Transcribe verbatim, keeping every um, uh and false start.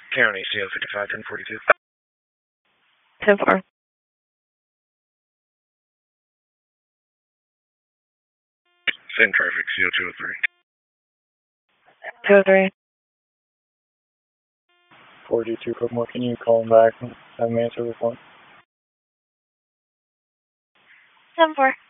County, C O fifty-five, ten forty-two. ten four. Same traffic, C O two oh three. two oh three. forty-two Cookmore, can you call him back and have him answer the phone? ten four.